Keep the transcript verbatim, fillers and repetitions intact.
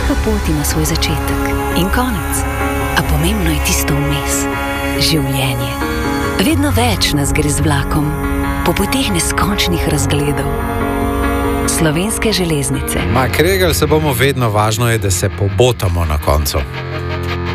Vsaka pot ima svoj začetek in konec, a pomembno je tisto vmes. Življenje. Vedno več nas gre z vlakom, po poteh neskončnih razgledov. Slovenske železnice. Ma, kregali se bomo vedno, važno je, da se pobotamo na koncu.